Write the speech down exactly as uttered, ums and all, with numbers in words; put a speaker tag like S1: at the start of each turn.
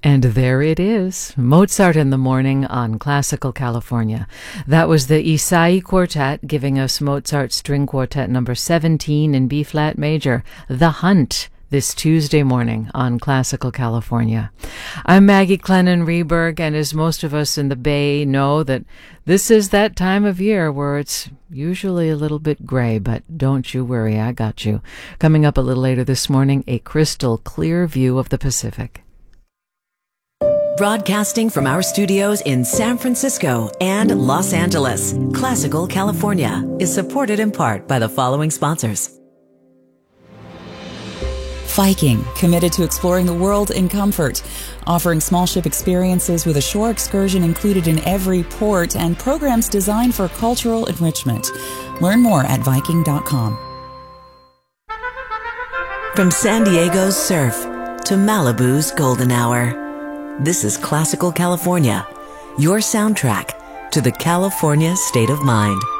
S1: And there it is, Mozart in the Morning on Classical California. That was the Isai Quartet giving us Mozart String Quartet number seventeen in B-flat major, The Hunt, this Tuesday morning on Classical California. I'm Maggie Clennon Rehberg, and as most of us in the Bay know, that this is that time of year where it's usually a little bit gray, but don't you worry, I got you. Coming up a little later this morning, a crystal clear view of the Pacific.
S2: Broadcasting from our studios in San Francisco and Los Angeles, Classical California is supported in part by the following sponsors.
S3: Viking, committed to exploring the world in comfort, offering small ship experiences with a shore excursion included in every port and programs designed for cultural enrichment. Learn more at Viking dot com.
S2: From San Diego's surf to Malibu's golden hour, this is Classical California, your soundtrack to the California state of mind.